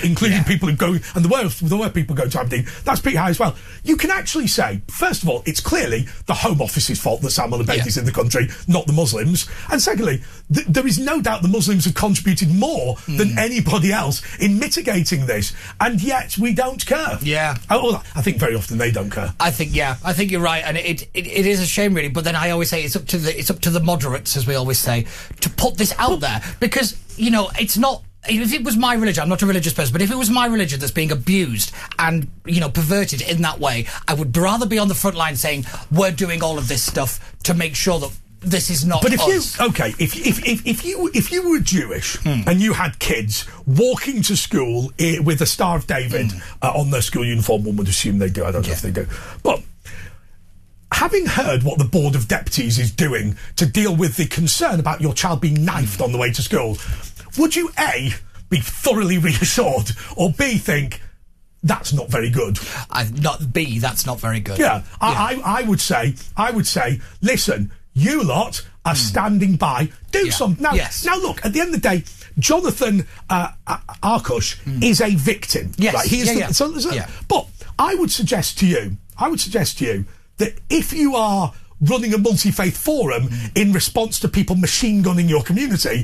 including people who go, and there were people going to Aberdeen, that's pretty high as well. You can actually say, first of all, it's clearly the Home Office's fault that Sam al-Abeid is in the country, not the Muslims. And secondly, there is no doubt the Muslims have contributed more than anybody else in mitigating this, and yet we don't care. Yeah. I think very often they don't care. I think you're right, and it is a shame, really. But then I always say it's up to the moderates, as we always say, to put this out there, because it's not. If it was my religion, I'm not a religious person, but if it was my religion that's being abused and, perverted in that way, I would rather be on the front line saying, we're doing all of this stuff to make sure that this is not. But if you were Jewish and you had kids walking to school with a Star of David on their school uniform, one would assume they do. I don't know if they do. But having heard what the Board of Deputies is doing to deal with the concern about your child being knifed on the way to school, would you A, be thoroughly reassured, or B, think, that's not very good? That's not very good. Yeah. I would say, listen, you lot are standing by. Do something. Now, look, at the end of the day, Jonathan Arkush is a victim. Yes. Right? He is But I would suggest to you that if you are running a multi-faith forum in response to people machine gunning your community,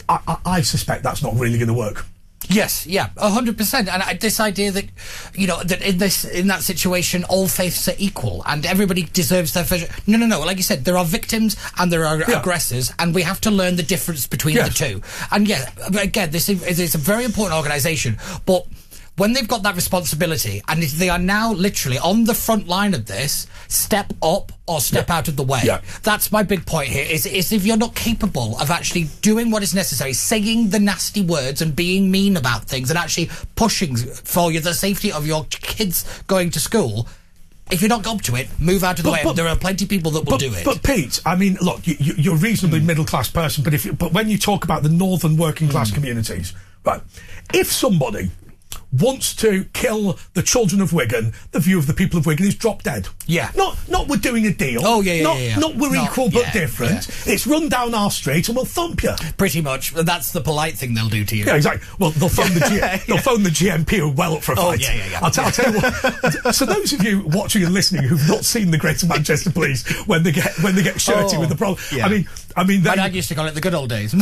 I suspect that's not really going to work. Yes, 100%. And this idea that, that in that situation, all faiths are equal and everybody deserves their fair. No. Like you said, there are victims and there are aggressors, and we have to learn the difference between the two. And again, this is a very important organisation, but when they've got that responsibility and they are now literally on the front line of this, step up or step out of the way. Yeah. That's my big point here, is if you're not capable of actually doing what is necessary, saying the nasty words and being mean about things and actually pushing for the safety of your kids going to school, if you're not up to it, move out of the way. There are plenty of people that will do it. But Pete, I mean, look, you're a reasonably middle-class person, but when you talk about the northern working-class communities, right, if somebody wants to kill the children of Wigan, the view of the people of Wigan is drop dead. Yeah. Not we're doing a deal. Oh, yeah. Not we're equal but different. Yeah. It's run down our street and we'll thump you. Pretty much. That's the polite thing they'll do to you. Yeah, exactly. Well, they'll phone the GMP who are well up for a fight. Yeah. I'll tell you what. So those of you watching and listening who've not seen the Greater Manchester Police when they get shirty with the problem, I mean, my dad used to call it the good old days.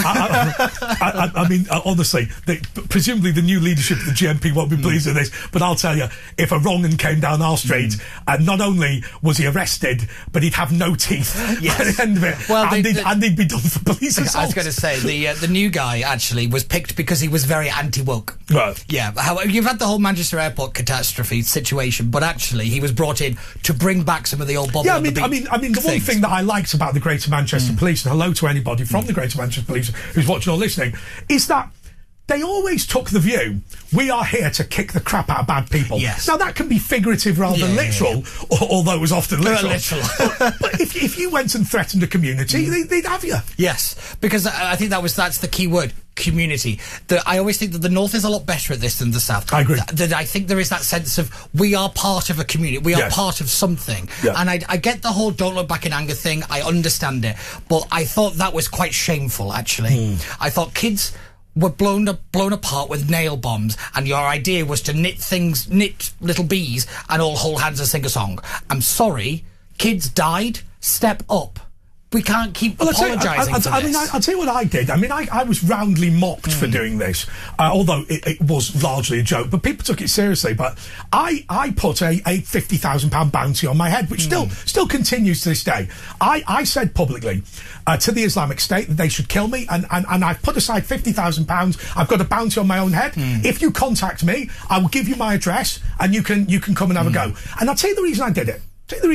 I mean, honestly, presumably the new leadership of the GMP won't be pleased with this, but I'll tell you, if a wrong 'un came down our street, and not only was he arrested, but he'd have no teeth at the end of it, and he'd be done for police assault. I was going to say, the new guy actually was picked because he was very anti-woke. Right. Yeah. However, you've had the whole Manchester Airport catastrophe situation, but actually he was brought in to bring back some of the old Bobby on the Beat. I mean, the one thing that I liked about the Greater Manchester Police, and hello to anybody from the Greater Manchester Police who's watching or listening, is that they always took the view, we are here to kick the crap out of bad people. Yes. Now, that can be figurative rather than literal, although it was often literal. But if you went and threatened a community, they'd have you. Yes, because I think that's the key word, community. I always think that the North is a lot better at this than the South. I agree. I think there is that sense of, we are part of a community, we are part of something. Yeah. And I get the whole don't look back in anger thing, I understand it, but I thought that was quite shameful, actually. I thought kids were blown apart with nail bombs, and your idea was to knit little bees and all hold hands and sing a song. I'm sorry, kids died. Step up. We can't keep apologising for this. I mean, I'll tell you what I did. I mean, I was roundly mocked for doing this, although it was largely a joke, but people took it seriously. But I put a £50,000 bounty on my head, which still continues to this day. I said publicly to the Islamic State that they should kill me, and I've put aside £50,000. I've got a bounty on my own head. If you contact me, I will give you my address, and you can come and have a go. And I'll tell you the reason I did it.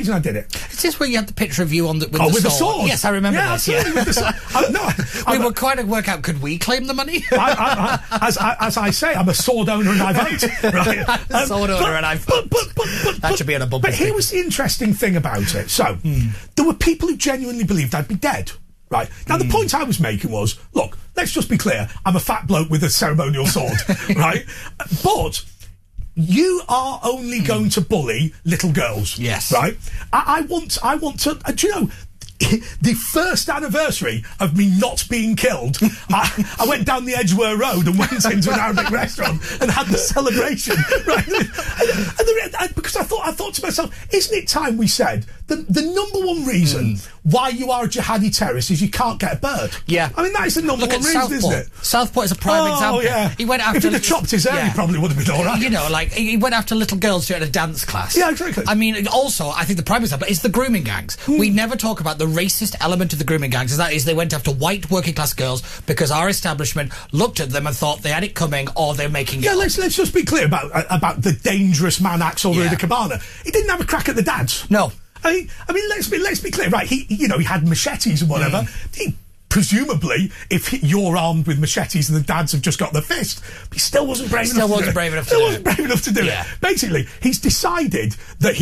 Is this where you had the picture of you with the sword? Yes, I remember this. Yeah, with the sword. We were trying to work out, could we claim the money? As I say, I'm a sword owner and I vote. Right? Sword owner and I vote. That should be on a bumper. But here was the interesting thing about it. So, there were people who genuinely believed I'd be dead. Right. Now, the point I was making was, look, let's just be clear. I'm a fat bloke with a ceremonial sword. Right? But you are only going to bully little girls. Yes. Right? I want to, do you know, the first anniversary of me not being killed, I went down the Edgware Road and went into an Arabic restaurant and had the celebration, right? And because I thought to myself, isn't it time we said the number one reason why you are a jihadi terrorist is you can't get a bird? Yeah. I mean, that is the number one reason, isn't it? Southport is a prime example. Yeah. He went after... If he'd have chopped his hair, he probably would have been all right. You know, like, he went after little girls who had a dance class. Yeah, exactly. I mean, also, I think the prime example is the grooming gangs. We never talk about the racist element of the grooming gangs, and that is they went after white working class girls because our establishment looked at them and thought they had it coming or they're making it. Yeah, let's just be clear about the dangerous man Axel Rueda Cabana. He didn't have a crack at the dads. No. I mean, let's be clear, right? He had machetes and whatever. He presumably, if you're armed with machetes and the dads have just got the fist, he still wasn't brave enough to do it. Basically, he's decided that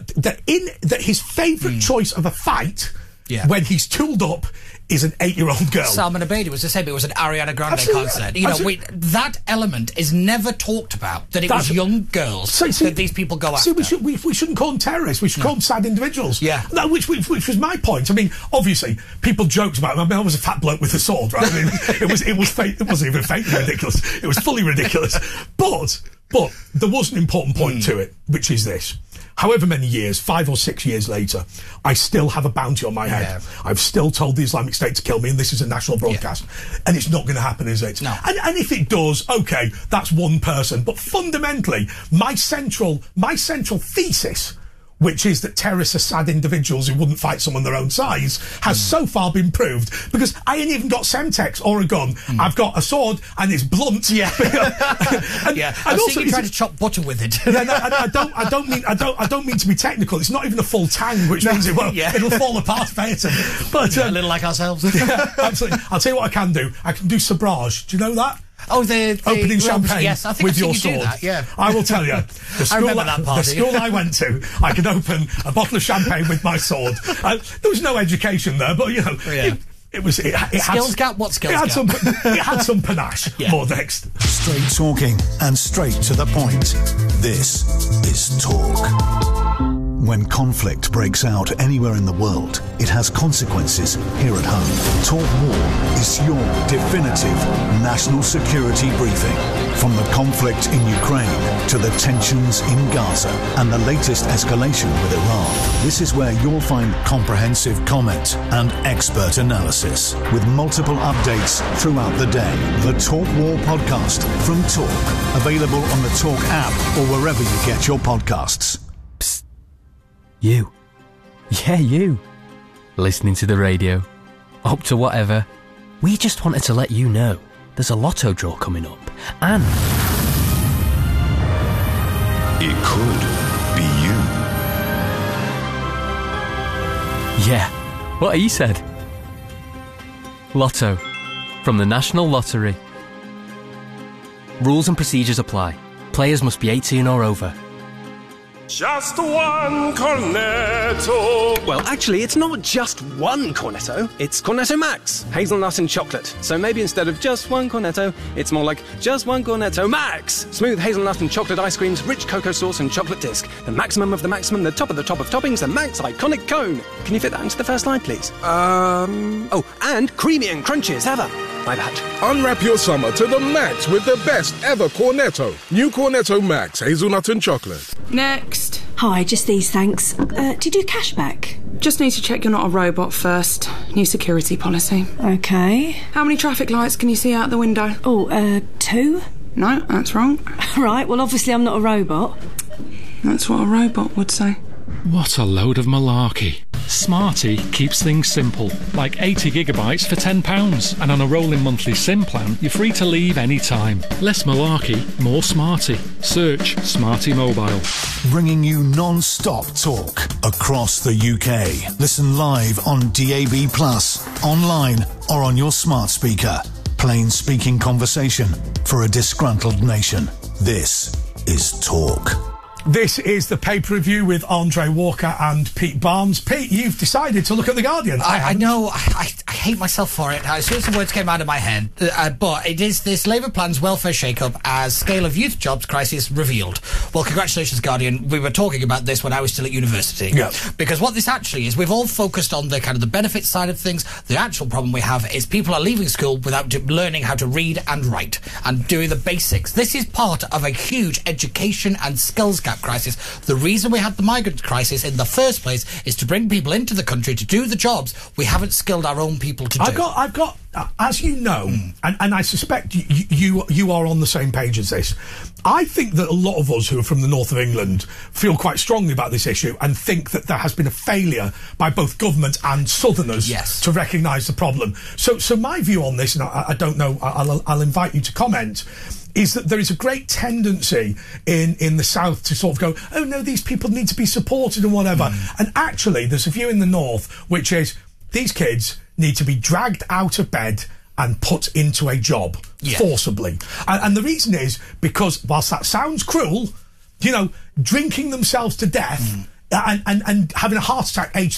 his favourite choice of a fight when he's tooled up is an 8-year-old girl. Salman Abedi was the same. It was an Ariana Grande concert. You know, that element is never talked about. That it was young girls that these people go after. We shouldn't call them terrorists. We should call them sad individuals. Yeah. Which was my point. I mean, obviously, people joked about it. I mean, I was a fat bloke with a sword, right? I mean, it was fake. It wasn't even fake ridiculous. It was fully ridiculous. But there was an important point to it, which is this. However many years, 5 or 6 years later, I still have a bounty on my head. Yeah. I've still told the Islamic State to kill me, and this is a national broadcast. Yeah. And it's not going to happen, is it? No. And if it does, okay, that's one person. But fundamentally, my central thesis, which is that terrorists are sad individuals who wouldn't fight someone their own size, has so far been proved. Because I ain't even got Semtex or a gun. I've got a sword and it's blunt. Yeah. and also you try to chop butter with it. I don't mean to be technical. It's not even a full tang, which means it'll fall apart later. But a little like ourselves. Yeah, absolutely. I'll tell you what I can do. I can do sabrage. Do you know that? Oh, the opening champagne with your sword. That, yeah. I will tell you. I remember that party. The school I went to, I could open a bottle of champagne with my sword. There was no education there, but you know, it was. It skills gap. What skills gap? It had some panache. More next. Straight talking and straight to the point. This is Talk. When conflict breaks out anywhere in the world, it has consequences here at home. Talk War is your definitive national security briefing. From the conflict in Ukraine to the tensions in Gaza and the latest escalation with Iran, this is where you'll find comprehensive comment and expert analysis with multiple updates throughout the day. The Talk War podcast from Talk, available on the Talk app or wherever you get your podcasts. You. Yeah, you. Listening to the radio. Up to whatever. We just wanted to let you know there's a lotto draw coming up. And it could be you. Yeah, what he said. Lotto. From the National Lottery. Rules and procedures apply. Players must be 18 or over. Just one Cornetto. Well, actually, it's not just one Cornetto. It's Cornetto Max, hazelnut and chocolate. So maybe instead of just one Cornetto, it's more like just one Cornetto Max. Smooth hazelnut and chocolate ice creams, rich cocoa sauce and chocolate disc. The maximum of the maximum, the top of toppings, the Max iconic cone. Can you fit that into the first slide, please? Oh, and creamy and crunchy as ever. My bad. Unwrap your summer to the max with the best ever Cornetto. New Cornetto Max, hazelnut and chocolate. Next. Hi, just these, thanks. Do you do cashback? Just need to check you're not a robot first. New security policy. Okay. How many traffic lights can you see out the window? 2? No, that's wrong. Right, well, obviously I'm not a robot. That's what a robot would say. What a load of malarkey. Smarty keeps things simple, like 80 gigabytes for £10, and on a rolling monthly SIM plan, you're free to leave any time. Less malarkey, more Smarty. Search Smarty Mobile. Bringing you non-stop talk across the UK. Listen live on DAB+, online or on your smart speaker. Plain speaking conversation for a disgruntled nation. This is Talk. This is the paper review with Andre Walker and Pete Barnes. Pete, you've decided to look at The Guardian. I know. I hate myself for it. As soon as the words came out of my head, but it is this Labour plan's welfare shake-up as scale of youth jobs crisis revealed. Well, congratulations, Guardian. We were talking about this when I was still at university. Yeah. Because what this actually is, we've all focused on the kind of the benefits side of things. The actual problem we have is people are leaving school without learning how to read and write and doing the basics. This is part of a huge education and skills gap crisis. The reason we had the migrant crisis in the first place is to bring people into the country to do the jobs we haven't skilled our own people to do. I've got, as you know, and I suspect you are on the same page as this. I think that a lot of us who are from the north of England feel quite strongly about this issue and think that there has been a failure by both government and Southerners to recognise the problem. So my view on this, and I don't know, I'll invite you to comment, is that there is a great tendency in the South to sort of go, oh no, these people need to be supported and whatever. And actually, there's a view in the North which is these kids need to be dragged out of bed and put into a job forcibly. And the reason is because, whilst that sounds cruel, you know, drinking themselves to death and having a heart attack age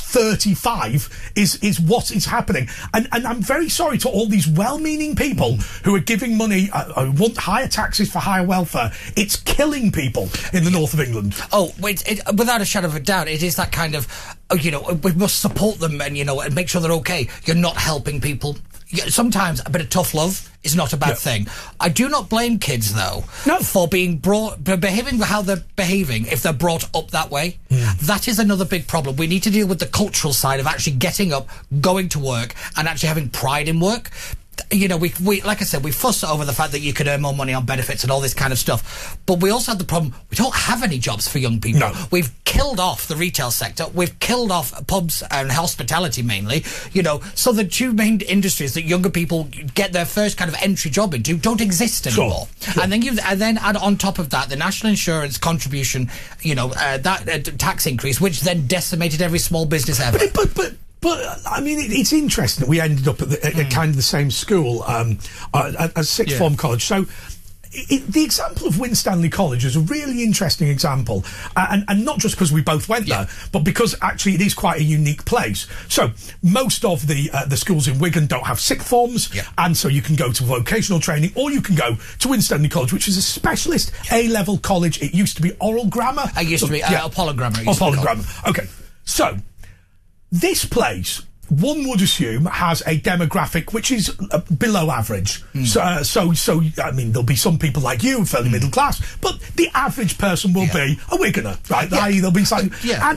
35 is what is happening. And I'm very sorry to all these well-meaning people who are giving money, want higher taxes for higher welfare. It's killing people in the north of England. Oh, without a shadow of a doubt, it is that kind of, you know, we must support them and, you know, and make sure they're okay. You're not helping people. Sometimes a bit of tough love is not a bad thing. I do not blame kids, though, for behaving how they're behaving if they're brought up that way. That is another big problem. We need to deal with the cultural side of actually getting up, going to work, and actually having pride in work. You know, we like I said, we fuss over the fact that you could earn more money on benefits and all this kind of stuff. But we also have the problem, we don't have any jobs for young people. No. We've killed off the retail sector. We've killed off pubs and hospitality mainly. You know, so the two main industries that younger people get their first kind of entry job into don't exist anymore. Sure. And then add on top of that the national insurance contribution, you know, that tax increase, which then decimated every small business ever. But I mean, it's interesting that we ended up at kind of the same school as sixth form college. So the example of Winstanley College is a really interesting example, and not just because we both went there, but because actually it is quite a unique place. So most of the schools in Wigan don't have sixth forms, and so you can go to vocational training, or you can go to Winstanley College, which is a specialist A-level college. It used to be Oral Grammar. It used to be Apollo Grammar. Apollo Grammar. Okay, so this place, one would assume, has a demographic which is below average. So I mean, there'll be some people like you, fairly middle class, but the average person will be a Wiganer, right? There'll be something,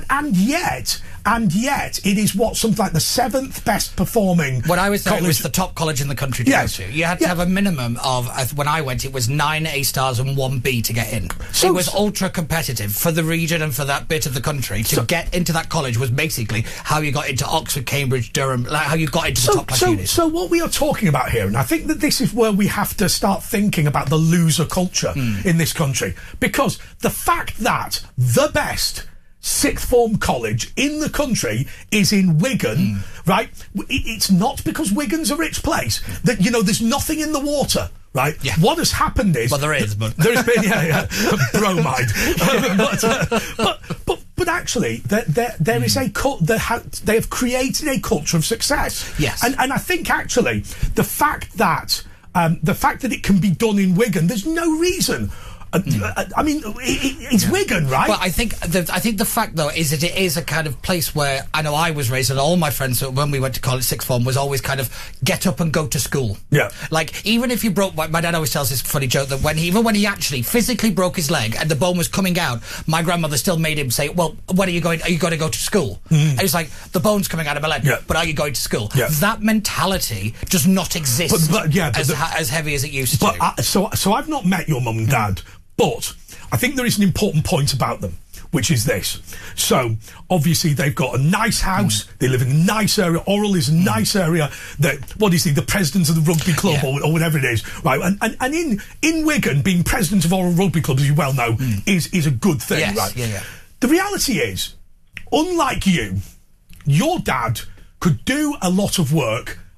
and yet it is something like the 7th best performing. When I was there, college. it was the top college in the country to go to. You had to have a minimum of, when I went, it was 9 A stars and 1 B to get in. So it was ultra competitive for the region and for that bit of the country. To get into that college was basically how you got into Oxford, Cambridge, Durham, like how you got into the top class units. So what we are talking about here, and I think that this is where we have to start thinking about the loser culture in this country, because the fact that the best sixth form college in the country is in Wigan, right? It's not because Wigan's a rich place. That, you know, there's nothing in the water, right? Yeah. What has happened is... Well, there is, but... There's been, bromide. But actually, there is a they have created a culture of success. Yes. And I think, actually, the fact that it can be done in Wigan, there's no reason... I mean, it's Wigan, right? Well, I think the fact, though, is that it is a kind of place where I know I was raised, and all my friends when we went to college, sixth form, was always kind of get up and go to school. Yeah. Like, even if you broke, my dad always tells this funny joke that even when he actually physically broke his leg and the bone was coming out, my grandmother still made him say, "Well, when are you going? Are you going to go to school?" And he's like, "The bone's coming out of my leg, but are you going to school?" Yeah. That mentality does not exist as heavy as it used to. So I've not met your mum and dad. But I think there is an important point about them, which is this. So, obviously, they've got a nice house. They live in a nice area. Oral is a nice area. The president of the rugby club or whatever it is, right? And in Wigan, being president of Oral Rugby Club, as you well know, is a good thing, right? Yeah. The reality is, unlike you, your dad could do a lot of work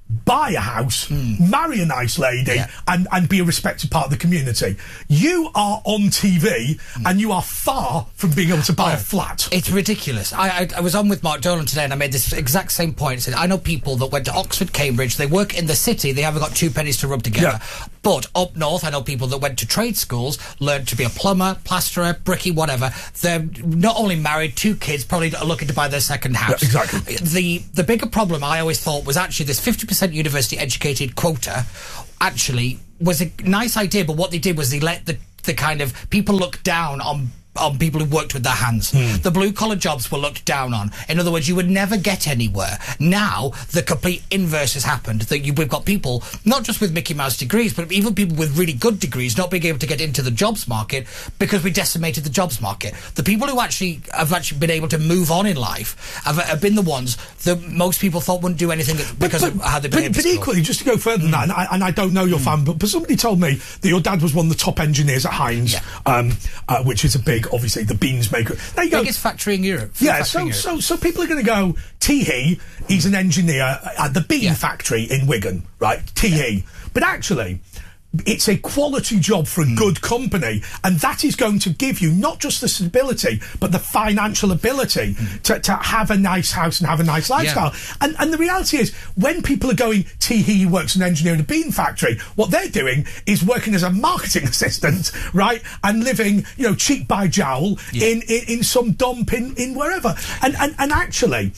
buy a house, marry a nice lady, and be a respected part of the community. You are on TV, and you are far from being able to buy a flat. It's ridiculous. I was on with Mark Dolan today, and I made this exact same point. I said, I know people that went to Oxford, Cambridge, they work in the city, they haven't got two pennies to rub together. Yeah. But up north, I know people that went to trade schools, learned to be a plumber, plasterer, brickie, whatever. They're not only married, 2 kids, probably looking to buy their second house. Yeah, exactly. The bigger problem I always thought was actually this 50% university educated quota actually was a nice idea, but what they did was they let the kind of people look down on people who worked with their hands. The blue-collar jobs were looked down on. In other words, you would never get anywhere. Now, the complete inverse has happened. We've got people, not just with Mickey Mouse degrees, but even people with really good degrees not being able to get into the jobs market because we decimated the jobs market. The people who have actually been able to move on in life have been the ones that most people thought wouldn't do anything because of how they've been able to But equally, just to go further than that, and I don't know your fan, but somebody told me that your dad was one of the top engineers at Heinz, which is a big, obviously, the beans maker. There you go. Biggest factory in Europe. Yeah, so people are going to go, Teehee, he's an engineer at the bean factory in Wigan, right? Teehee. But actually, it's a quality job for a good company, and that is going to give you not just the stability, but the financial ability to have a nice house and have a nice lifestyle. Yeah. And the reality is, when people are going, Teehee works an engineer in a bean factory, what they're doing is working as a marketing assistant, right, and living, cheek by jowl in some dump in wherever. And actually,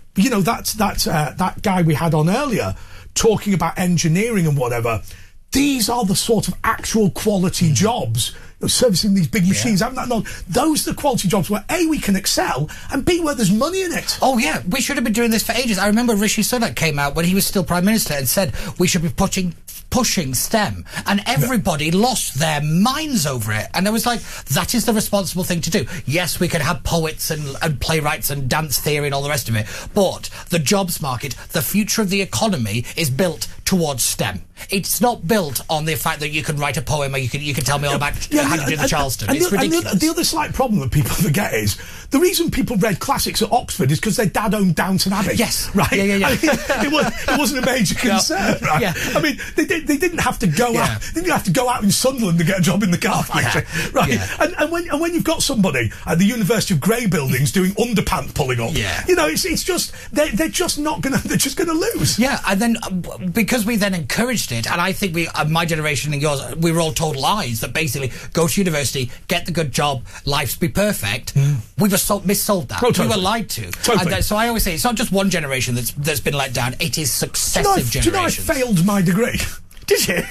that guy we had on earlier talking about engineering and whatever. These are the sort of actual quality jobs, servicing these big machines. Those are the quality jobs where A, we can excel, and B, where there's money in it. Oh, yeah. We should have been doing this for ages. I remember Rishi Sunak came out when he was still Prime Minister and said we should be pushing STEM, and everybody lost their minds over it. And I was like, that is the responsible thing to do. Yes, we can have poets and playwrights and dance theory and all the rest of it, but the jobs market, the future of the economy is built towards STEM. It's not built on the fact that you can write a poem or you can tell me all about how to do the Charleston. It's ridiculous. The other slight problem that people forget is the reason people read classics at Oxford is because their dad owned Downton Abbey. Yes. Right? Yeah. I mean, it wasn't a major concern, right? Yeah. I mean, they didn't have to go out. They didn't have to go out in Sunderland to get a job in the car factory, right? Yeah. And when you've got somebody at the University of Grey Buildings doing underpants pulling up, it's just they're just not gonna. They're just gonna lose. Yeah, and then because we then encouraged it, and I think my generation and yours, we were all told lies that basically go to university, get the good job, life's be perfect. We were missold that. Totally. We were lied to. Totally. So I always say it's not just one generation that's been let down. It is successive generations. Do you know I failed my degree? Did you?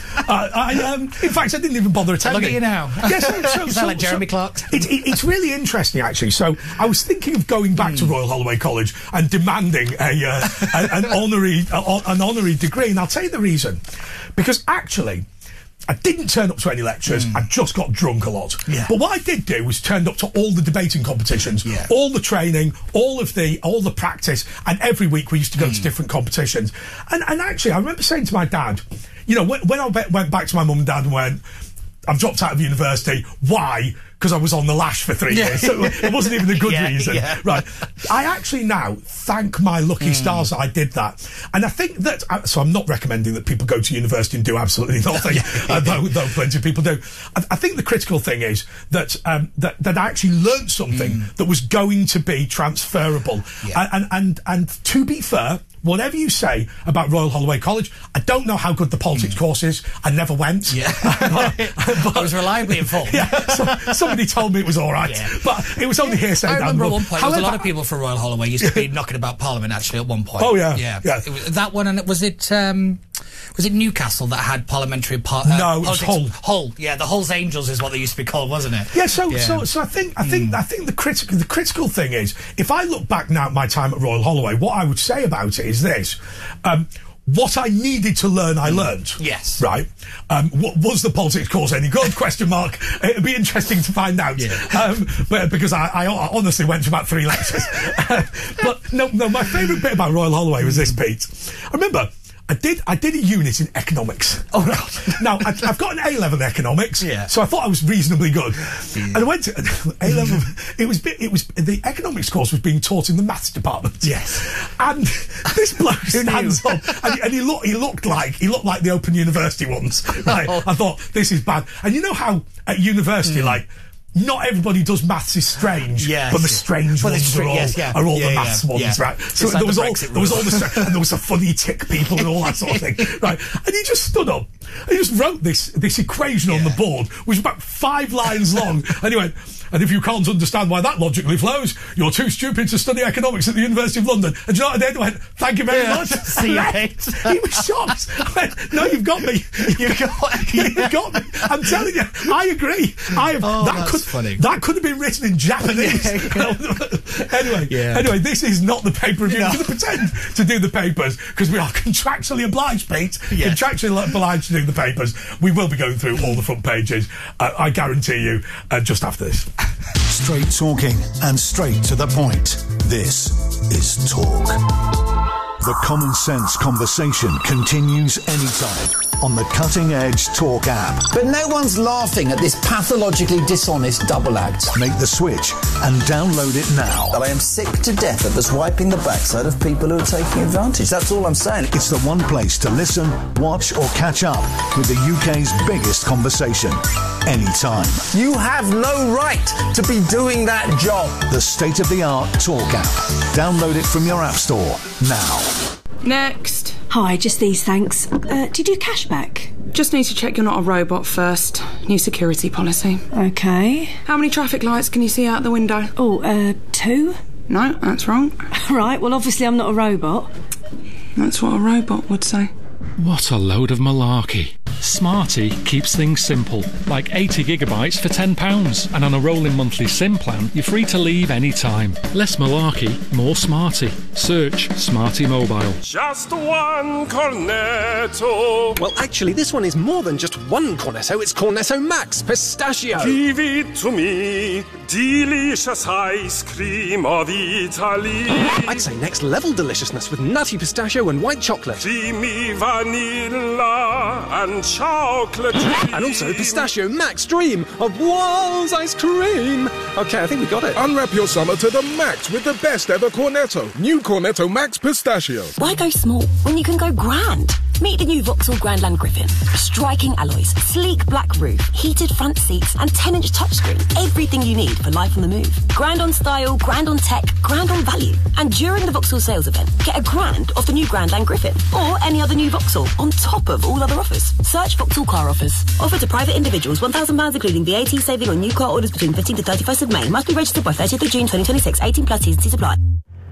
In fact, I didn't even bother attending. Look at you now. Is that like Jeremy Clark? It's really interesting, actually. So I was thinking of going back to Royal Holloway College and demanding an honorary degree, and I'll tell you the reason. Because actually, I didn't turn up to any lectures. I just got drunk a lot. Yeah. But what I did do was turned up to all the debating competitions, all the training, all the practice, and every week we used to go to different competitions. And actually, I remember saying to my dad, when I went back to my mum and dad and went, I've dropped out of university. Why? Because I was on the lash for 3 years. So it wasn't even a good reason. Yeah. Right. I actually now thank my lucky stars that I did that. And I think that, so I'm not recommending that people go to university and do absolutely nothing, though plenty of people do. I think the critical thing is that that I actually learned something that was going to be transferable. Yeah. And to be fair, whatever you say about Royal Holloway College, I don't know how good the politics course is. I never went. Yeah. but I was reliably informed. Somebody told me it was all right. Yeah. But it was only hearsay. I remember at one point, there was a lot of people from Royal Holloway used to be knocking about Parliament, actually, at one point. Oh, yeah. It was that one, and was it Newcastle that had parliamentary no, it was Hull. Hull, yeah, the Hull's Angels is what they used to be called, wasn't it? Yeah, so I think the critical thing is, if I look back now at my time at Royal Holloway, what I would say about it is this. What I needed to learn, I learned. Yes. Right. Was the politics course any good? Question mark. It'd be interesting to find out. Yeah. But because I honestly went to about 3 lectures. But no, my favourite bit about Royal Holloway was this, Pete. I remember I did a unit in economics. Oh, God. Now, I've got an A-level in economics, Yeah. so I thought I was reasonably good. And I went to A-level. It was the economics course was being taught in the maths department. Yes. And this bloke stands up, and he looked like the Open University ones. Right? I thought, this is bad. And you know how at university, like, not everybody does maths is strange, but the strange ones are all the maths ones, right? So like there was all the and there was the funny tick people and all that sort of thing, right? And he just stood up, and he just wrote this equation on the board, which was about 5 lines long, and he went, and if you can't understand why that logically flows, you're too stupid to study economics at the University of London. And you know what I did? I went, thank you very much. See you, mate. He was shocked. I went, no, you've got me. You've got me. I'm telling you, I agree. Funny. That could have been written in Japanese. Anyway, this is not the paper review. We're going to pretend to do the papers because we are contractually obliged, Pete. Yes. Contractually obliged to do the papers. We will be going through all the front pages. I guarantee you, just after this. Straight talking and straight to the point. This is Talk. The common sense conversation continues anytime on the Cutting Edge Talk app. But no one's laughing at this pathologically dishonest double act. Make the switch and download it now. But I am sick to death of us wiping the backside of people who are taking advantage. That's all I'm saying. It's the one place to listen, watch or catch up with the UK's biggest conversation. Anytime. You have no right to be doing that job. The state-of-the-art Talk app. Download it from your app store now. Next. Hi, just these, thanks. Do you do cashback? Just need to check you're not a robot first. New security policy. Okay. How many traffic lights can you see out the window? 2? No, that's wrong. Right, well, obviously I'm not a robot. That's what a robot would say. What a load of malarkey. Smarty keeps things simple, like 80 gigabytes for £10. And on a rolling monthly SIM plan, you're free to leave any time. Less malarkey, more Smarty. Search Smarty Mobile. Just one cornetto. Well, actually, this one is more than just one Cornetto. It's Cornetto Max Pistachio. Give it to me, delicious ice cream of Italy. I'd say next level deliciousness with nutty pistachio and white chocolate. Creamy vanilla and chocolate. And also Pistachio Max Dream of Walls ice cream. Okay, I think we got it. Unwrap your summer to the max with the best ever Cornetto. New Cornetto Max Pistachio. Why go small when you can go grand? Meet the new Vauxhall Grandland Griffin. Striking alloys, sleek black roof, heated front seats, and 10-inch touchscreen. Everything you need for life on the move. Grand on style, grand on tech, grand on value. And during the Vauxhall sales event, get a grand off the new Grandland Griffin or any other new Vauxhall on top of all other offers. Search Vauxhall car offers. Offer to private individuals, £1,000 including VAT saving on new car orders between 15th to 31st of May. Must be registered by 30th of June 2026. 18 plus T's and C's apply.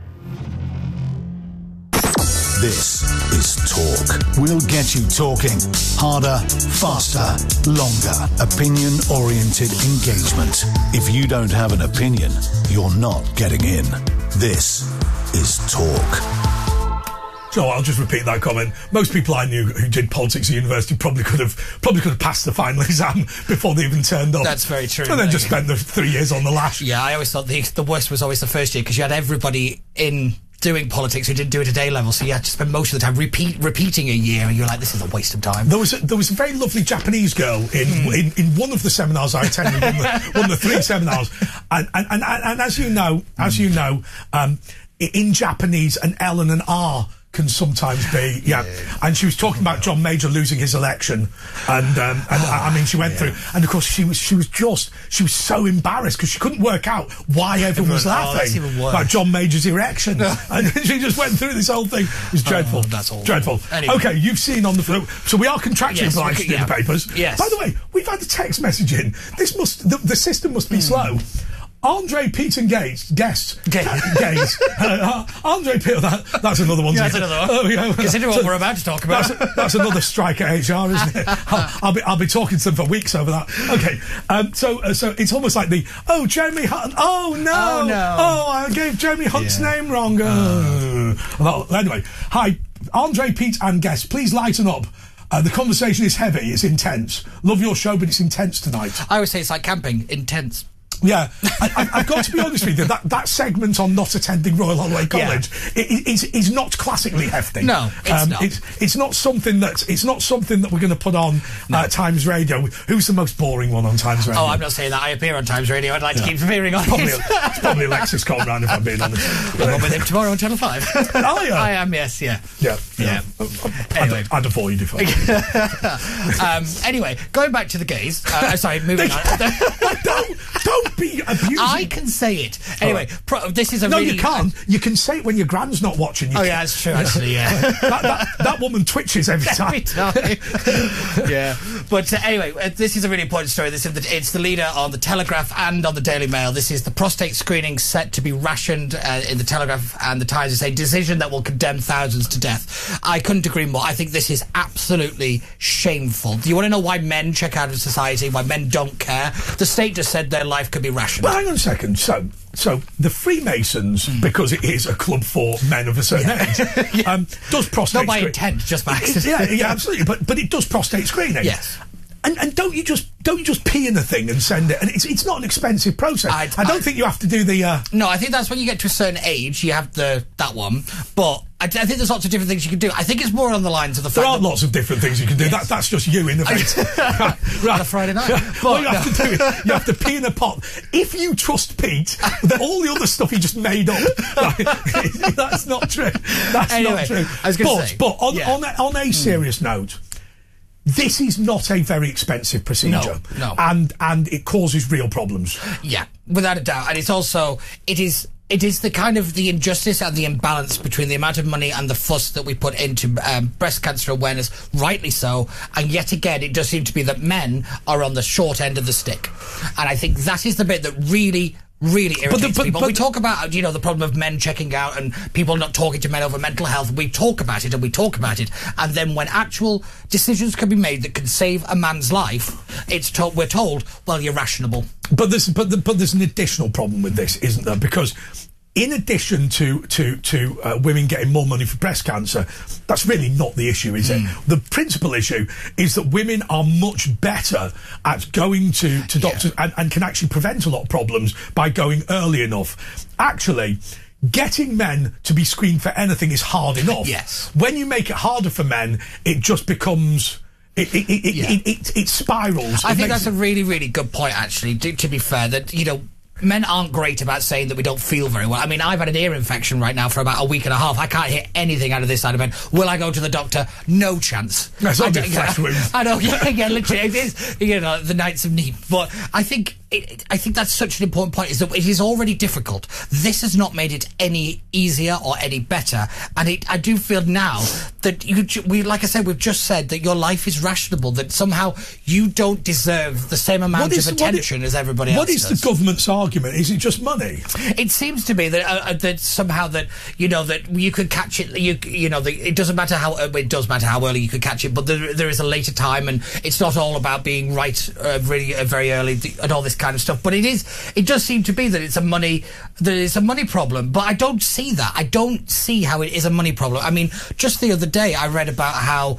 This is Talk. We'll get you talking. Harder, faster, longer. Opinion-oriented engagement. If you don't have an opinion, you're not getting in. This is Talk. So I'll just repeat that comment. Most people I knew who did politics at university probably could have passed the final exam before they even turned up. That's very true. And then just spent the 3 years on the lash. Yeah, I always thought the worst was always the first year because you had everybody in doing politics who didn't do it at A level, so you had to spend most of the time repeating a year, and you're like, this is a waste of time. There was a very lovely Japanese girl in one of the seminars I attended, one of the 3 seminars, and as you know, in Japanese, an L and an R can sometimes be, and she was talking about John Major losing his election, and I mean, she went through, and of course she was so embarrassed because she couldn't work out why everyone was laughing about John Major's election, and she just went through this whole thing. It was dreadful. That's all dreadful. Anyway. Okay, you've seen on the so we are contractually obliged to do the papers. Yes. By the way, we've had a text message in. The system must be slow. Andre Pete Gaze. Andre Pete, that's another one. Yeah, that's another one. Oh, yeah. Consider what we're about to talk about. That's another strike at HR, isn't it? I'll be talking to them for weeks over that. Okay, so it's almost like Jeremy Hunt. Oh no! I gave Jeremy Hunt's name wrong. Well, anyway, hi, Andre Pete and guests. Please lighten up. The conversation is heavy. It's intense. Love your show, but it's intense tonight. I always say it's like camping. Intense. Yeah, I've got to be honest with you. That segment on not attending Royal Holloway College is not classically hefty. No, it's not. It's not something that we're going to put on Times Radio. Who's the most boring one on Times Radio? Oh, I'm not saying that. I appear on Times Radio. I'd like to keep appearing on It's probably Alexis Conrad, if I'm being honest. I'm on with him tomorrow on Channel 5. Oh, yeah. I am, yes, yeah. Anyway. I'd avoid if I anyway, going back to the gays. Sorry, moving on. Don't be abusing. I can say it. Anyway, this is a really... No, you can't. You can say it when your grand's not watching. Yeah, that's true, actually, yeah. that woman twitches every time. Yeah. But anyway, this is a really important story. It's the leader on the Telegraph and on the Daily Mail. This is the prostate screening set to be rationed in the Telegraph and the Times. It's a decision that will condemn thousands to death. I couldn't agree more. I think this is absolutely shameful. Do you want to know why men check out of society, why men don't care? The state just said their life could be rationed. Well, hang on a second. So the Freemasons, because it is a club for men of a certain age, does prostate not by screening. Intent, just by accident. Yeah, absolutely. But it does prostate screening. Yes. And don't you just pee in a thing and send it? And it's not an expensive process. I don't think you have to do the. No, I think that's when you get to a certain age. You have that one, but I think there's lots of different things you can do. I think it's more on the lines of the fact there are lots of different things you can do. Yes. That's just you innovating. right. On a Friday night. But all you have to do is you have to pee in a pot. If you trust Pete, then all the other stuff he just made up. That's not true. That's not true. I was going to say, but on a serious note. This is not a very expensive procedure. No. And it causes real problems. Yeah, without a doubt. And it's also, it is the kind of the injustice and the imbalance between the amount of money and the fuss that we put into breast cancer awareness, rightly so, and yet again it does seem to be that men are on the short end of the stick. And I think that is the bit that really irritates people. We talk about, the problem of men checking out and people not talking to men over mental health. We talk about it, and then when actual decisions can be made that can save a man's life, we're told, well, you're rationable. But there's an additional problem with this, isn't there? Because in addition to women getting more money for breast cancer, that's really not the issue, is it? The principal issue is that women are much better at going to doctors and can actually prevent a lot of problems by going early enough. Actually, getting men to be screened for anything is hard enough. Yes. When you make it harder for men, it just becomes... It spirals. I think that's a really, really good point, actually, to be fair, that, men aren't great about saying that we don't feel very well. I mean, I've had an ear infection right now for about a week and a half. I can't hear anything out of this side of bed. Will I go to the doctor? No chance. That's not a flesh wound. I know, literally. It is, the Knights of Neep. But I think that's such an important point, is that it is already difficult. This has not made it any easier or any better. And I do feel now that like I said, we've just said that your life is rationable, that somehow you don't deserve the same amount of attention as everybody else What is does. the government's argument? Is it just money? It seems to be that somehow that you could catch it. It doesn't matter how it does matter how early you could catch it, but there is a later time, and it's not all about being right really very early and all this kind of stuff. But it does seem to be that it's a money problem. But I don't see that. I don't see how it is a money problem. I mean, just the other day I read about how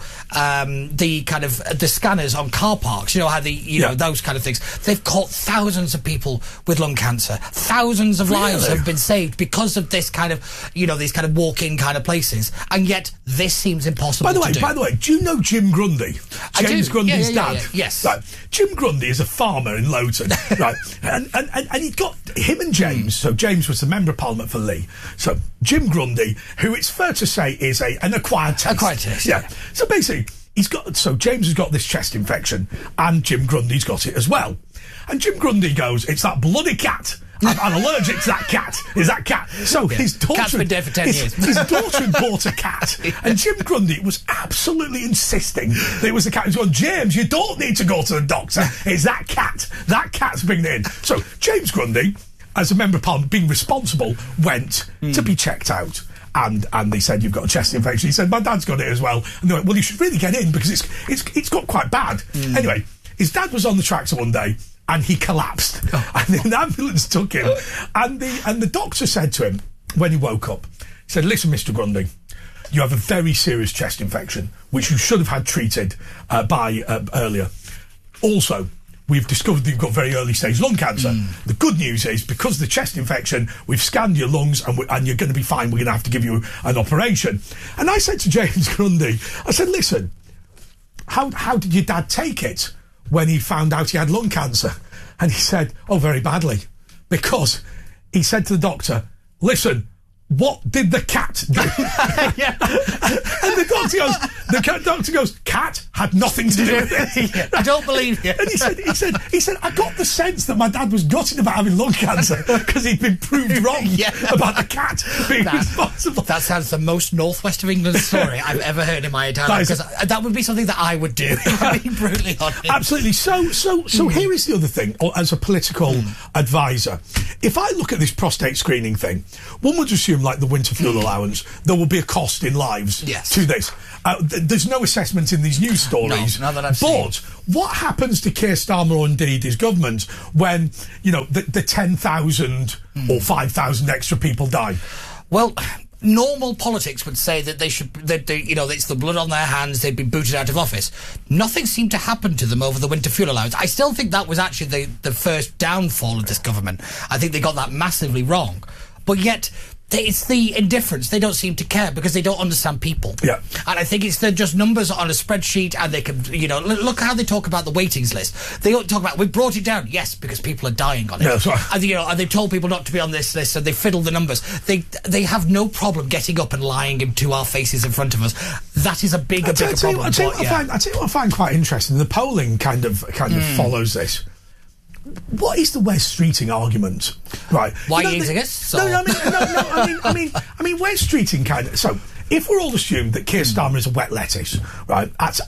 the scanners on car parks, how those kind of things, they've caught thousands of people with lung cancer. Thousands of lives have been saved because of this kind of, these kind of walk-in kind of places. And yet this seems impossible to do. By the way, do you know Jim Grundy? James Grundy's dad? Yeah, yes. Right. Jim Grundy is a farmer in Lowton. Right. And he'd got him and James. So James was the Member of Parliament for Lee. So Jim Grundy, who it's fair to say is an acquired taste. Acquired taste. Yeah. So basically, James has got this chest infection and Jim Grundy's got it as well. And Jim Grundy goes, it's that bloody cat. I'm allergic to that cat. Is that cat? So his daughter... Cat's been dead for 10 years. His daughter had bought a cat. And Jim Grundy was absolutely insisting that it was the cat. He's going, James, you don't need to go to the doctor. It's that cat. That cat's bringing it in. So James Grundy, as a Member of Parliament, being responsible, went to be checked out. And they said, you've got a chest infection. He said, my dad's got it as well. And they went, well, you should really get in because it's got quite bad. Anyway, his dad was on the tractor one day and he collapsed. And the ambulance took him. And the doctor said to him, when he woke up, he said, listen, Mr. Grundy, you have a very serious chest infection, which you should have had treated earlier. Also, we've discovered that you've got very early stage lung cancer. The good news is, because of the chest infection, we've scanned your lungs and you're going to be fine. We're going to have to give you an operation. And I said to James Grundy, I said, listen, how did your dad take it when he found out he had lung cancer? And he said, oh, very badly. Because he said to the doctor, listen, what did the cat do? And the doctor goes, cat had nothing to do with it. I don't believe you. And he said, I got the sense that my dad was gutted about having lung cancer because he'd been proved wrong about the cat being responsible. That sounds the most northwest of England story I've ever heard in my entire life, because that would be something that I would do, if I'm being brutally honest. Absolutely. So here is the other thing, as a political advisor. If I look at this prostate screening thing, one would assume, like the winter fuel allowance, there will be a cost in lives to this. There's no assessment in these news stories. No, that I've seen. But what happens to Keir Starmer, or indeed his government, when, you know, the 10,000 or 5,000 extra people die? Well, normal politics would say that it's the blood on their hands, they'd be booted out of office. Nothing seemed to happen to them over the winter fuel allowance. I still think that was actually the first downfall of this government. I think they got that massively wrong. But yet, it's the indifference. They don't seem to care because they don't understand people. Yeah. And I think they're just numbers on a spreadsheet, and they can, look how they talk about the waitings list. They don't talk about, we brought it down. Yes, because people are dying on it. Yeah, that's right. And, and they've told people not to be on this list, and they fiddle the numbers. They have no problem getting up and lying into our faces in front of us. That is a bigger problem. I tell you what I find quite interesting. The polling kind of follows this. What is the Wes Streeting argument? Right. Why he exists? I mean, Wes Streeting kind of. So, if we're all assumed that Keir Starmer is a wet lettuce, right? At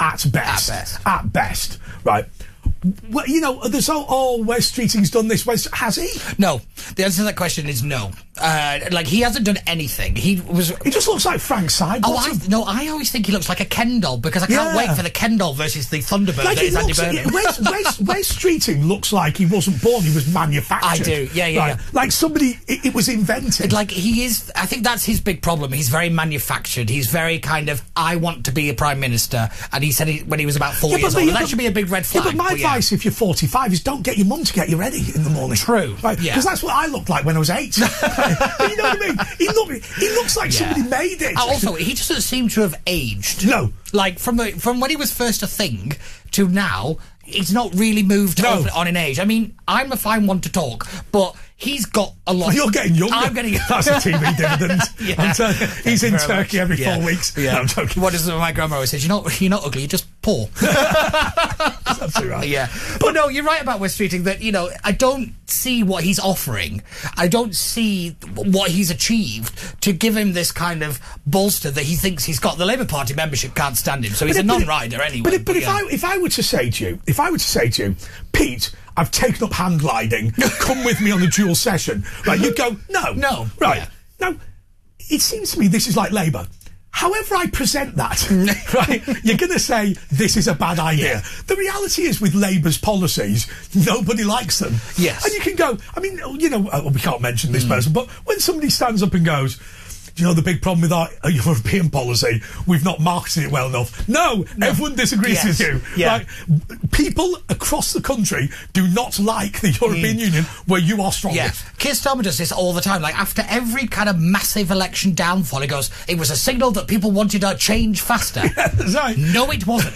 best, right? Well, there's Wes Streeting's done this. Has he? No. The answer to that question is no. He hasn't done anything. He just looks like Frank Sidebottom. I always think he looks like a Ken doll, because I can't wait for the Ken doll versus the Thunderbird that is Andy Burnham. Wes Streeting looks like he wasn't born, he was manufactured. I do, yeah. Like somebody, it was invented. He is, I think that's his big problem. He's very manufactured. He's very kind of, I want to be a Prime Minister, and he said when he was about 4 years old. That should be a big red flag. Yeah, but my advice, if you're 45, is don't get your mum to get you ready in the morning. True. Right? Because that's what I looked like when I was 8. You know what I mean? He looks like somebody made it. Also, he doesn't seem to have aged. No. Like, from when he was first a thing to now, he's not really moved on in age. I mean, I'm a fine one to talk, but he's got a lot. Well, you're getting younger. I'm getting That's a TV dividend. He's in Turkey every 4 weeks. Yeah. No, I'm joking. What does my grandma always says? You're not ugly, you're just poor. That's absolutely right. Yeah. But no, you're right about Wes Streeting, that, I don't see what he's offering. I don't see what he's achieved to give him this kind of bolster that he thinks he's got. The Labour Party membership can't stand him, so he's a non-rider anyway. But if I were to say to you, Pete, I've taken up hang gliding, come with me on the dual session, right? You'd go, no. Right. Yeah. Now, it seems to me this is like Labour. However I present that, right, you're going to say this is a bad idea. Yeah. The reality is, with Labour's policies, nobody likes them. Yes. And you can go, I mean, we can't mention this person, but when somebody stands up and goes, do you know the big problem with our European policy? We've not marketed it well enough. No, everyone disagrees with you. Yeah. Like, people across the country do not like the European Union, where you are strongest. Yeah. Keir Starmer does this all the time. Like, after every kind of massive election downfall, he goes, it was a signal that people wanted a change faster. Yeah, that's right. No, it wasn't.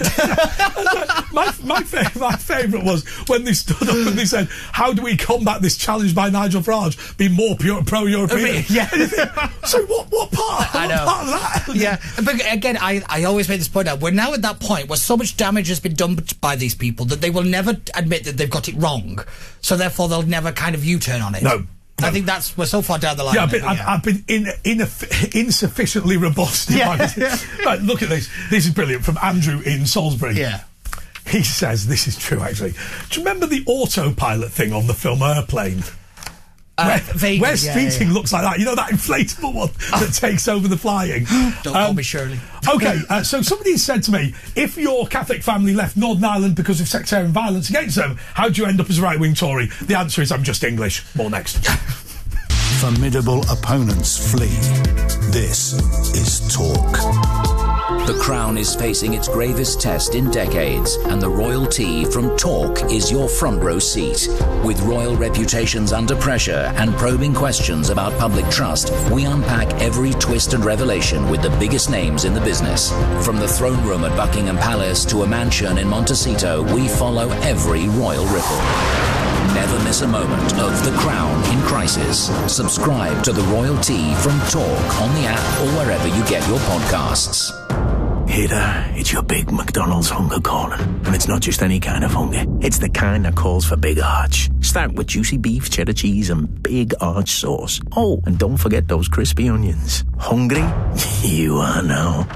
My favourite was when they stood up and they said, how do we combat this challenge by Nigel Farage? Be more pro-European. Yeah. So what part? I know. What part of that? Yeah. But again, I always make this point out. We're now at that point where so much damage has been done by these people that they will never admit that they've got it wrong. So therefore, they'll never kind of U-turn on it. No. I think we're so far down the line. Yeah, I've been insufficiently robust. Right, look at this. This is brilliant, from Andrew in Salisbury. Yeah. He says, this is true actually. Do you remember the autopilot thing on the film Airplane? Where Streeting looks like that. You know, that inflatable one that takes over the flying. Don't call me Shirley. Okay, so somebody said to me, if your Catholic family left Northern Ireland because of sectarian violence against them, how do you end up as a right-wing Tory? The answer is, I'm just English. More next. Formidable opponents flee. This is Talk. The Crown is facing its gravest test in decades, and the royal tea from Talk is your front row seat. With royal reputations under pressure and probing questions about public trust, we unpack every twist and revelation with the biggest names in the business. From the throne room at Buckingham Palace to a mansion in Montecito, we follow every royal ripple. Never miss a moment of The Crown in crisis. Subscribe to The Royal Tea from Talk on the app or wherever you get your podcasts. Hey there, it's your big McDonald's hunger calling. And it's not just any kind of hunger. It's the kind that calls for big arch. Start with juicy beef, cheddar cheese and big arch sauce. Oh, and don't forget those crispy onions. Hungry? You are now.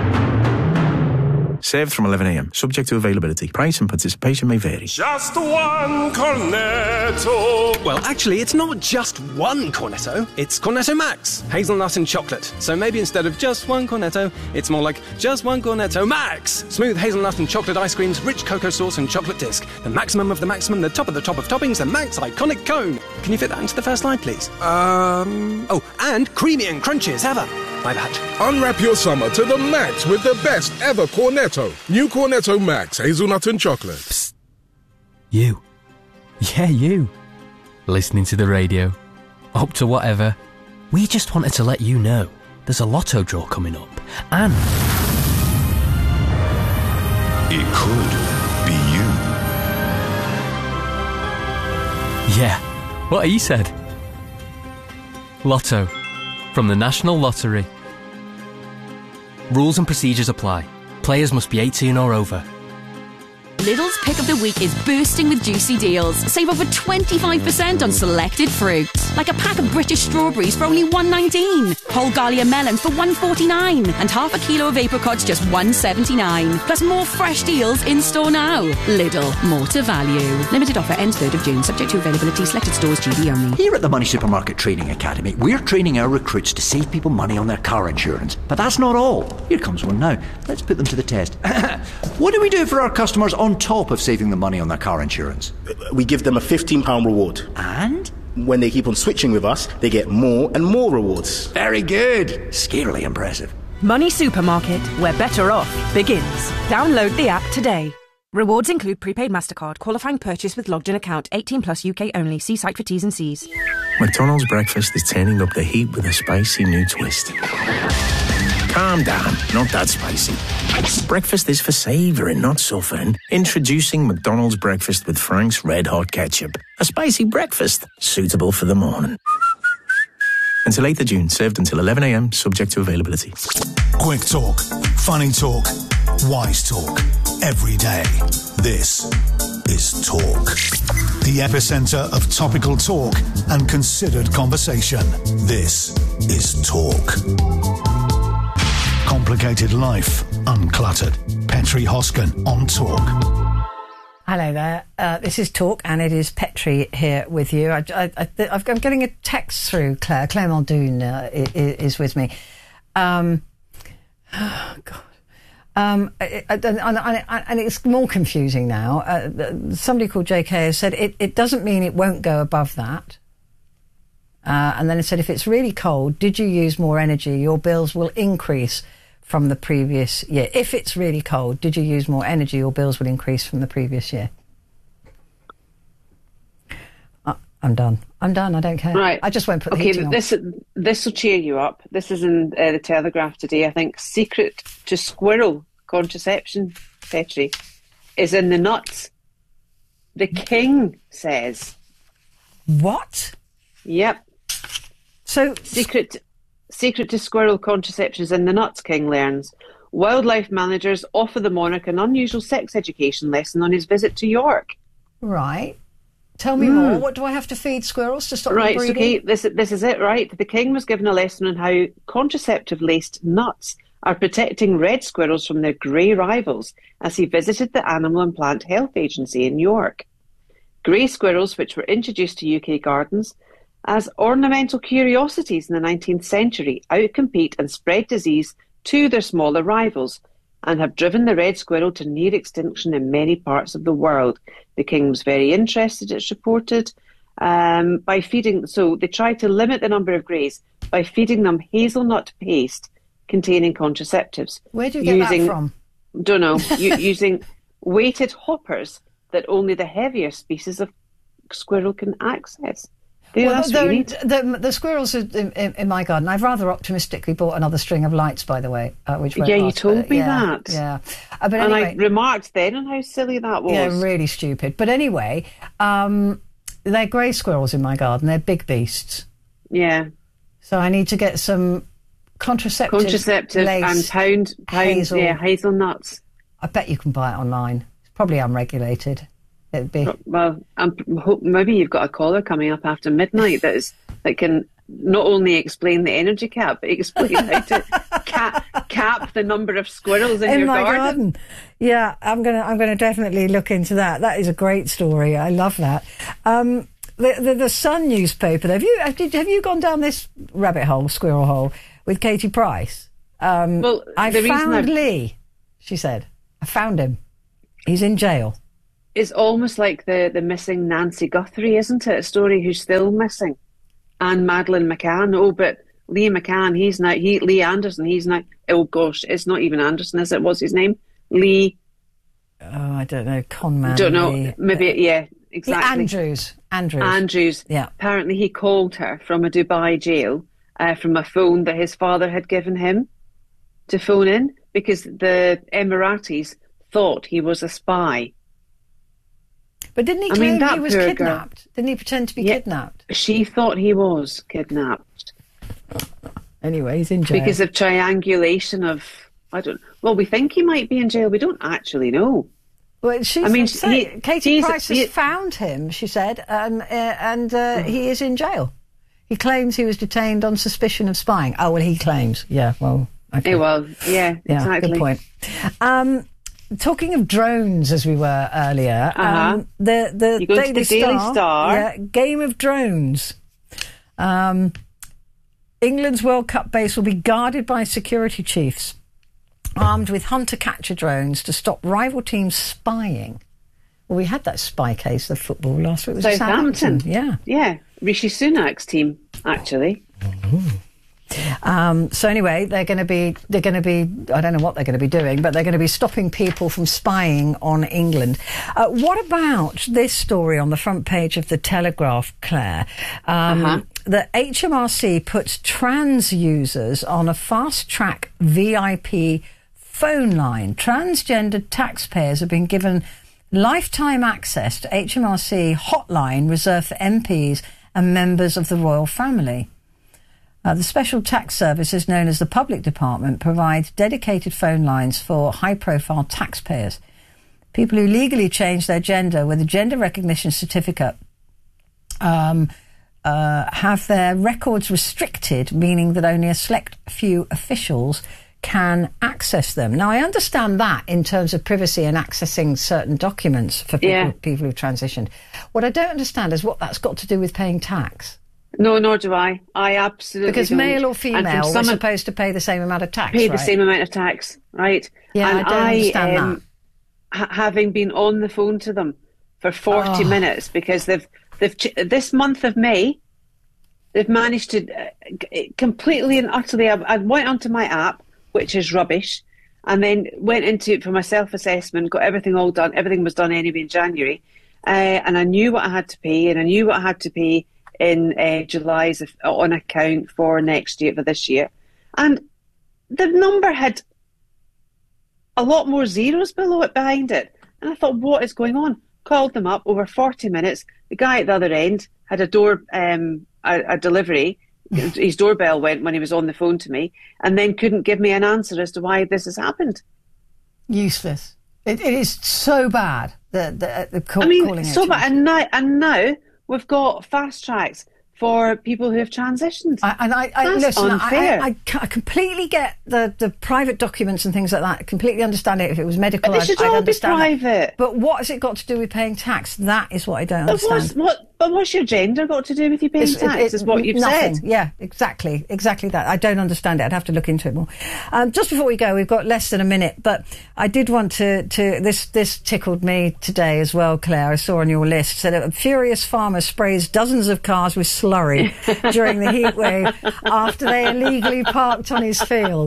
Served from 11 a.m. Subject to availability. Price and participation may vary. Just one cornetto. Well, actually, it's not just one cornetto. It's Cornetto Max, hazelnut and chocolate. So maybe instead of just one cornetto, it's more like just one cornetto max. Smooth hazelnut and chocolate ice creams, rich cocoa sauce and chocolate disc. The maximum of the maximum, the top of toppings, the Max iconic cone. Can you fit that into the first slide, please? Oh, and creamy and crunchy as ever. My bad. Unwrap your summer to the max with the best ever Cornetto. New Cornetto Max, hazelnut and chocolate. Psst. You. Yeah, you. Listening to the radio. Up to whatever. We just wanted to let you know there's a lotto draw coming up. And it could be you. Yeah, what he said. Lotto. From the National Lottery. Rules and procedures apply. Players must be 18 or over. Lidl's Pick of the Week is bursting with juicy deals. Save over 25% on selected fruit. Like a pack of British strawberries for only $1.19. Whole Galia melons for $1.49. And half a kilo of apricots just $1.79. Plus more fresh deals in store now. Lidl, more to value. Limited offer ends 3rd of June. Subject to availability. Selected stores, GB only. Here at the Money Supermarket Training Academy, we're training our recruits to save people money on their car insurance. But that's not all. Here comes one now. Let's put them to the test. What do we do for our customers on top of saving them money on their car insurance? We give them a £15 reward. And? When they keep on switching with us, they get more and more rewards. Very good. Scarily impressive. Money Supermarket, where better off begins. Download the app today. Rewards include prepaid MasterCard, qualifying purchase with logged in account, 18 plus UK only. See site for T's and C's. McDonald's breakfast is turning up the heat with a spicy new twist. Calm down, not that spicy. Breakfast is for savouring, not suffering. Introducing McDonald's breakfast with Frank's Red Hot Ketchup. A spicy breakfast, suitable for the morning. Until 8th of June, served until 11 a.m, subject to availability. Quick talk, funny talk, wise talk. Every day. This is Talk. The epicentre of topical talk and considered conversation. This is Talk. Complicated life, uncluttered. Petri Hoskin on Talk. Hello there. This is Talk, and it is Petri here with you. I'm getting a text through. Claire Muldoon is with me. Oh God. And it's more confusing now. Somebody called JK has said it doesn't mean it won't go above that. And then it said if it's really cold, did you use more energy? Your bills will increase from the previous year. If it's really cold, did you use more energy? Your bills will increase from the previous year. I'm done. I don't care. Right. I just won't put the heating on. This will cheer you up. This is in the Telegraph today. I think secret to squirrel contraception, Petri, is in the nuts. The King says. What? Yep. So secret to squirrel contraception is in the nuts, King learns. Wildlife managers offer the monarch an unusual sex education lesson on his visit to York. Right. Tell me more. What do I have to feed squirrels to stop them breeding? Okay, this is it, right? The King was given a lesson on how contraceptive-laced nuts are protecting red squirrels from their grey rivals as he visited the Animal and Plant Health Agency in York. Grey squirrels, which were introduced to UK gardens as ornamental curiosities in the 19th century, outcompete and spread disease to their smaller rivals and have driven the red squirrel to near extinction in many parts of the world. The King was very interested, it's reported, by feeding... So they tried to limit the number of greys by feeding them hazelnut paste containing contraceptives. Where do you get that from? Don't know. Using weighted hoppers that only the heavier species of squirrel can access. The squirrels in my garden, I've rather optimistically bought another string of lights, by the way, which went you told me that. Yeah. But anyway, I remarked then on how silly that was. Yeah, really stupid. But anyway, they're grey squirrels in my garden. They're big beasts. Yeah. So I need to get some contraceptive lace, and hazelnuts. I bet you can buy it online. It's probably unregulated. It'd be maybe you've got a caller coming up after midnight that can not only explain the energy cap, but explain how to cap the number of squirrels in your garden. Yeah, I'm gonna definitely look into that. That is a great story. I love that. The Sun newspaper. Have you gone down this rabbit hole, squirrel hole, with Katie Price? I found Lee. She said, I found him. He's in jail. It's almost like the missing Nancy Guthrie, isn't it? A story who's still missing. And Madeleine McCann. Oh, but Lee McCann, Lee Anderson, he's now, oh gosh, it's not even Anderson, is it? What's his name? Lee. Oh, I don't know. Conman. Don't know. Maybe, yeah, exactly. Andrews. Yeah. Apparently he called her from a Dubai jail from a phone that his father had given him to phone in because the Emiratis thought he was a spy. But didn't he claim he was kidnapped? Didn't he pretend to be kidnapped? She thought he was kidnapped. Anyway, he's in jail. Because of triangulation of, we think he might be in jail. We don't actually know. Well, Katie Price has found him, she said, and he is in jail. He claims he was detained on suspicion of spying. Oh, well, he claims. Yeah, well, okay. Exactly. Good point. Talking of drones, as we were earlier, the Daily Star, Game of Drones. England's World Cup base will be guarded by security chiefs armed with hunter-catcher drones to stop rival teams spying. Well, we had that spy case of football last week. It was Southampton. Yeah. Rishi Sunak's team, actually. So anyway, they're going to be, I don't know what they're going to be doing, but they're going to be stopping people from spying on England. What about this story on the front page of the Telegraph, Claire? The HMRC puts trans users on a fast-track VIP phone line. Transgendered taxpayers have been given lifetime access to HMRC hotline reserved for MPs and members of the royal family. The Special Tax Services, known as the Public Department, provides dedicated phone lines for high-profile taxpayers. People who legally change their gender with a gender recognition certificate have their records restricted, meaning that only a select few officials can access them. Now, I understand that in terms of privacy and accessing certain documents for people who've transitioned. What I don't understand is what that's got to do with paying tax. No, nor do I. I absolutely Because don't. Male or female are supposed to pay the same amount of tax, the same amount of tax, right? Yeah, and I don't understand that. Having been on the phone to them for 40 minutes, because they've this month of May, they've managed to completely and utterly. I went onto my app, which is rubbish, and then went into it for my self-assessment, got everything all done. Everything was done anyway in January, and I knew what I had to pay, and I knew what I had to pay in July's on account for next year, for this year. And the number had a lot more zeros below it, behind it. And I thought, what is going on? Called them up over 40 minutes. The guy at the other end had a delivery. His doorbell went when he was on the phone to me, and then couldn't give me an answer as to why this has happened. Useless. It is so bad. Calling so bad. And now we've got fast tracks for people who have transitioned. That's unfair. I completely get the private documents and things like that. I completely understand it. If it was medical, But they should all be private. But what has it got to do with paying tax? That is what I don't understand. But what's your gender got to do with you paying tax? Is what you've said. Yeah, exactly that. I don't understand it. I'd have to look into it more. Just before we go, we've got less than a minute, but I did want to this tickled me today as well, Claire. I saw on your list, said a furious farmer sprays dozens of cars with slurry during the heat wave after they illegally parked on his field.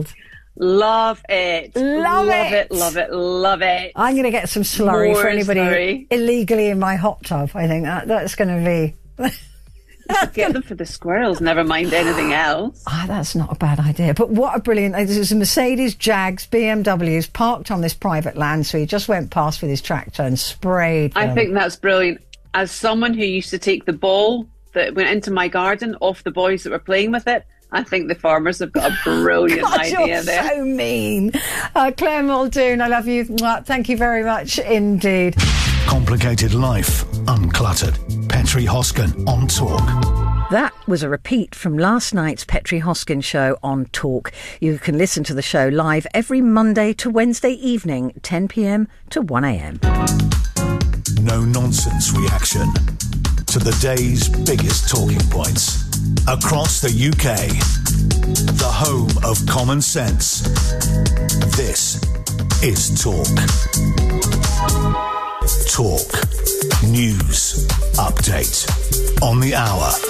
Love it. Love it. Love it. Love it. I'm going to get some slurry More for anybody slurry. illegally in my hot tub. I think that's going to be... Get them for the squirrels, never mind anything else. That's not a bad idea. But what a brilliant... There's a Mercedes, Jags, BMWs parked on this private land, so he just went past with his tractor and sprayed them. I think that's brilliant. As someone who used to take the ball that went into my garden off the boys that were playing with it, I think the farmers have got a brilliant idea you're there. So mean. Claire Muldoon, I love you. Thank you very much indeed. Complicated life, uncluttered. Petri Hoskin on Talk. That was a repeat from last night's Petri Hoskin show on Talk. You can listen to the show live every Monday to Wednesday evening, 10 p.m. to 1 a.m. No nonsense reaction to the day's biggest talking points across the UK. The home of common sense. This is Talk. Talk News Update on the hour.